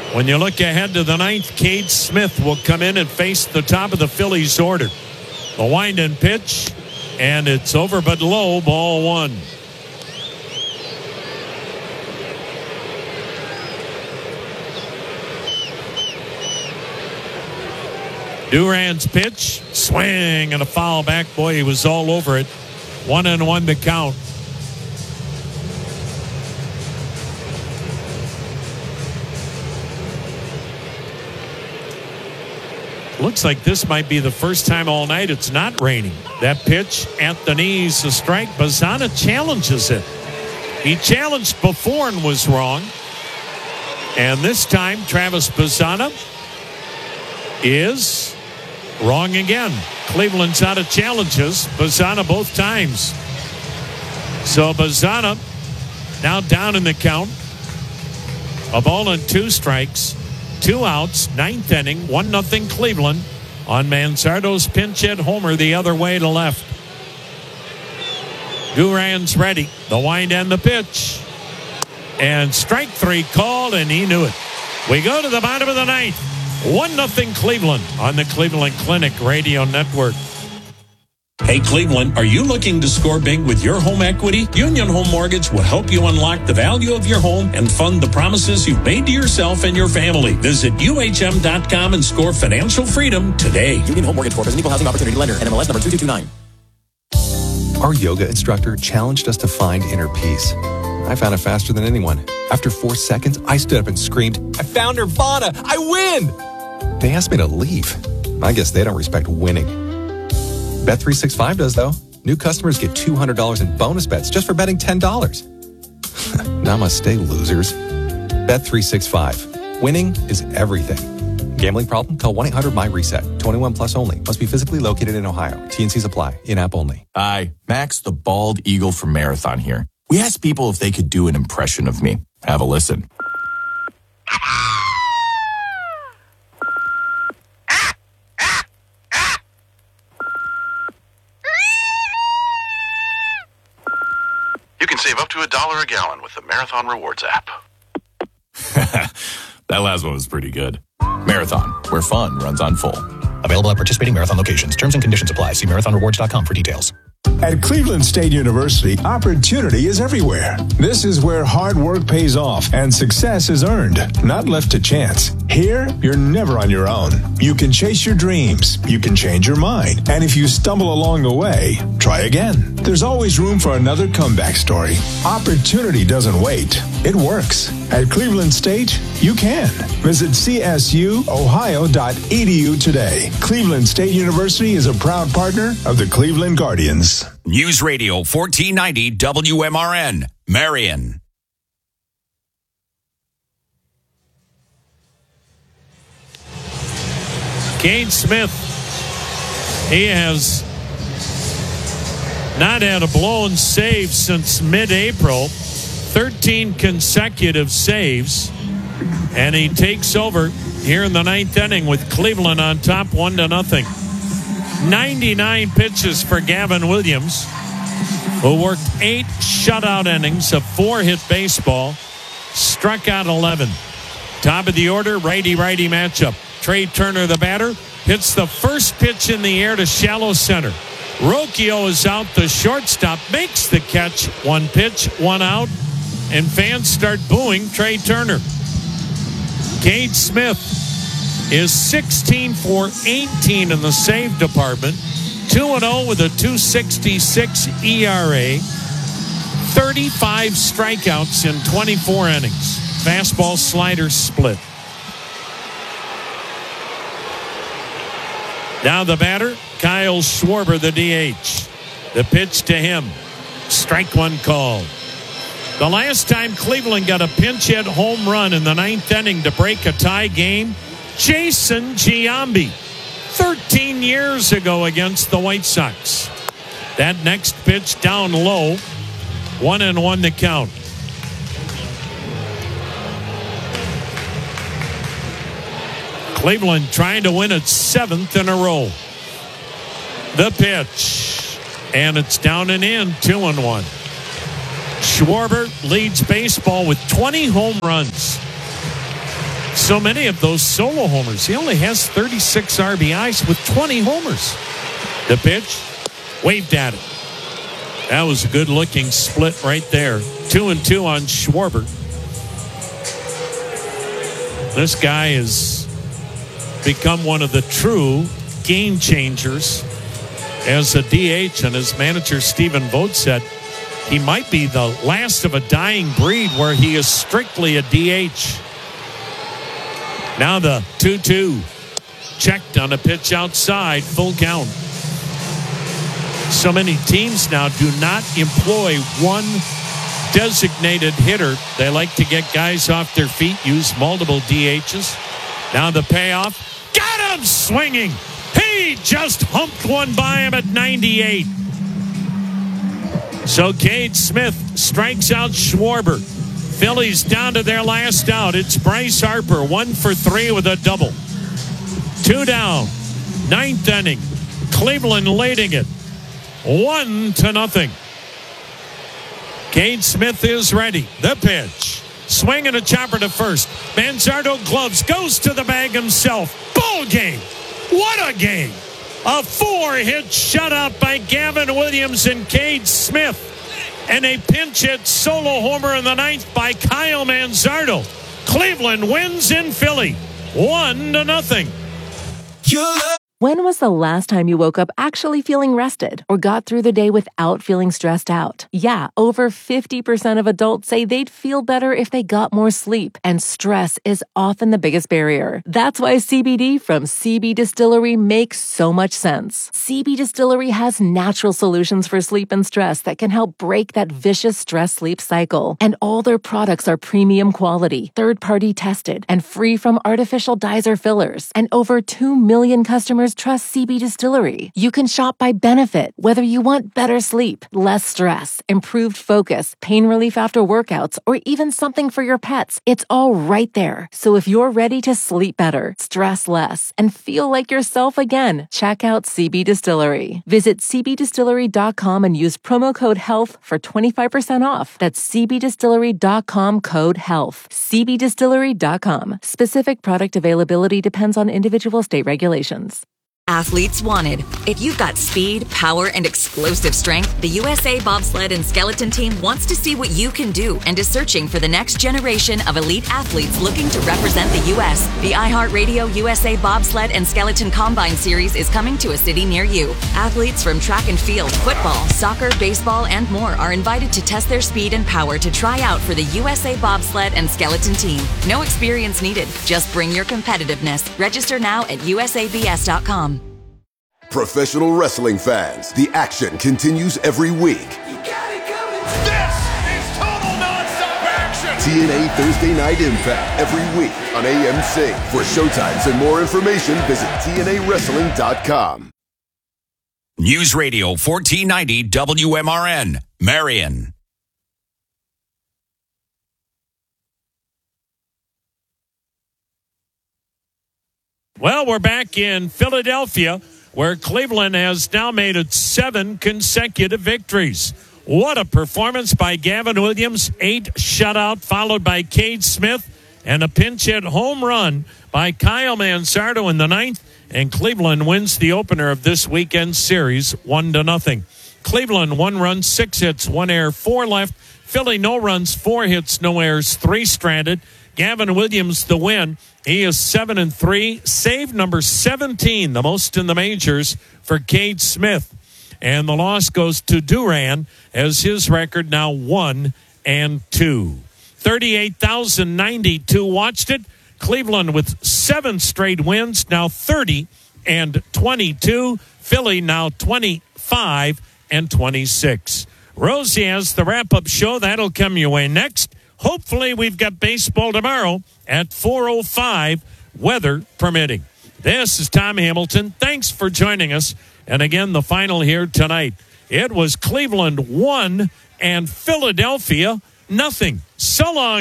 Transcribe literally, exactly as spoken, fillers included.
When you look ahead to the ninth, Cade Smith will come in and face the top of the Phillies order. The wind and pitch, and it's over but low, ball one. Duran's pitch, swing, and a foul back. Boy, he was all over it. One and one to count. Looks like this might be the first time all night it's not raining. That pitch at the knees, a strike. Bazzana challenges it. He challenged before and was wrong. And this time, Travis Bazzana is wrong again. Cleveland's out of challenges. Bazzana both times. So Bazzana now down in the count. A ball and two strikes. Two outs, ninth inning, one nothing Cleveland on Manzardo's pinch hit homer the other way to left. Duran's ready. The wind and the pitch. And strike three called, and he knew it. We go to the bottom of the ninth. one nothing Cleveland on the Cleveland Clinic Radio Network. Hey, Cleveland, are you looking to score big with your home equity? Union Home Mortgage will help you unlock the value of your home and fund the promises you've made to yourself and your family. Visit U H M dot com and score financial freedom today. Union Home Mortgage Corp is an equal housing opportunity lender. N M L S number two two two nine. Our yoga instructor challenged us to find inner peace. I found it faster than anyone. After four seconds, I stood up and screamed, "I found Nirvana! I win!" They asked me to leave. I guess they don't respect winning. Bet three sixty-five does, though. New customers get two hundred dollars in bonus bets just for betting ten dollars. Namaste, losers. Bet three sixty-five. Winning is everything. Gambling problem? Call one eight hundred M Y reset. twenty-one plus only. Must be physically located in Ohio. T N Cs apply. In-app only. Hi, Max the Bald Eagle from Marathon here. We asked people if they could do an impression of me. Have a listen. You can save up to a dollar a gallon with the Marathon Rewards app. That last one was pretty good. Marathon, where fun runs on full. Available at participating Marathon locations. Terms and conditions apply. See marathon rewards dot com for details. At Cleveland State University, opportunity is everywhere. This is where hard work pays off and success is earned, not left to chance. Here, you're never on your own. You can chase your dreams. You can change your mind. And if you stumble along the way, try again. There's always room for another comeback story. Opportunity doesn't wait. It works. At Cleveland State, you can. Visit C S U ohio dot e d u today. Cleveland State University is a proud partner of the Cleveland Guardians. News Radio fourteen ninety W M R N, Marion. Cade Smith, he has not had a blown save since mid-April. thirteen consecutive saves. And he takes over here in the ninth inning with Cleveland on top one to nothing. ninety-nine pitches for Gavin Williams, who worked eight shutout innings of four-hit baseball, struck out eleven. Top of the order, righty-righty matchup. Trey Turner, the batter, hits the first pitch in the air to shallow center. Rocchio is out. The shortstop makes the catch. One pitch, one out, and fans start booing Trey Turner. Cade Smith is sixteen for eighteen in the save department. two and oh with a two sixty-six E R A. thirty-five strikeouts in twenty-four innings. Fastball slider split. Now the batter, Kyle Schwarber, the D H. The pitch to him. Strike one called. The last time Cleveland got a pinch hit home run in the ninth inning to break a tie game, Jason Giambi, thirteen years ago against the White Sox. That next pitch down low, one and one to count. Cleveland trying to win its seventh in a row. The pitch, and it's down and in, two and one. Schwarber leads baseball with twenty home runs. so many of those solo homers. He only has thirty-six R B Is with twenty homers. The pitch, waved at it. That was a good-looking split right there. Two and two on Schwarber. This guy has become one of the true game changers as a D H, and as manager Stephen Vogt said, he might be the last of a dying breed where he is strictly a D H. Now the two two. Checked on a pitch outside. Full count. So many teams now do not employ one designated hitter. They like to get guys off their feet, use multiple D Hs. Now the payoff. Got him swinging. He just humped one by him at ninety-eight. So Cade Smith strikes out Schwarber. Phillies down to their last out. It's Bryce Harper, one for three with a double. Two down. Ninth inning. Cleveland leading it. One to nothing. Cade Smith is ready. The pitch. Swing and a chopper to first. Manzardo gloves. Goes to the bag himself. Ball game. What a game. A four-hit shutout by Gavin Williams and Cade Smith. And a pinch-hit solo homer in the ninth by Kyle Manzardo. Cleveland wins in Philly. One to nothing. When was the last time you woke up actually feeling rested or got through the day without feeling stressed out? Yeah, over fifty percent of adults say they'd feel better if they got more sleep, and stress is often the biggest barrier. That's why C B D from C B Distillery makes so much sense. C B Distillery has natural solutions for sleep and stress that can help break that vicious stress-sleep cycle. And all their products are premium quality, third-party tested, and free from artificial dyes or fillers. And over two million customers trust C B Distillery. You can shop by benefit, whether you want better sleep, less stress, improved focus, pain relief after workouts, or even something for your pets. It's all right there. So if you're ready to sleep better, stress less, and feel like yourself again, check out C B Distillery. Visit c b distillery dot com and use promo code HEALTH for twenty-five percent off. That's c b distillery dot com code HEALTH. c b distillery dot com. Specific product availability depends on individual state regulations. Athletes wanted. If you've got speed, power, and explosive strength, the U S A Bobsled and Skeleton Team wants to see what you can do and is searching for the next generation of elite athletes looking to represent the U S The iHeartRadio U S A Bobsled and Skeleton Combine Series is coming to a city near you. Athletes from track and field, football, soccer, baseball, and more are invited to test their speed and power to try out for the U S A Bobsled and Skeleton Team. No experience needed. Just bring your competitiveness. Register now at u s a b s dot com. Professional wrestling fans, the action continues every week. You got it coming. This is total nonstop action. T N A Thursday Night Impact every week on A M C. For showtimes and more information, visit T N A wrestling dot com. News Radio fourteen ninety W M R N, Marion. Well, we're back in Philadelphia, where Cleveland has now made it seven consecutive victories. What a performance by Gavin Williams. Eight shutout, followed by Cade Smith, and a pinch hit home run by Kyle Manzardo in the ninth. And Cleveland wins the opener of this weekend's series, one to nothing. Cleveland, one run, six hits, one error, four left. Philly, no runs, four hits, no errors, three stranded. Gavin Williams, the win. He is seven and three. Save number seventeen, the most in the majors for Cade Smith. And the loss goes to Duran, as his record now one and two. thirty-eight thousand ninety-two watched it. Cleveland with seven straight wins, now thirty and twenty-two. Philly now twenty-five and twenty-six. Rosie has the wrap-up show. That'll come your way next. Hopefully we've got baseball tomorrow at four oh five, weather permitting. This is Tom Hamilton. Thanks for joining us. And again, the final here tonight. It was Cleveland one and Philadelphia nothing. So long.